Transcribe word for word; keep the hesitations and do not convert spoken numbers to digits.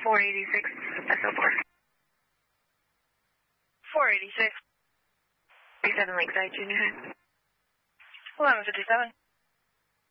four eighty-six, S O four. four eighty-six. thirty-seven Lakeside, Junior High. eleven fifty-seven.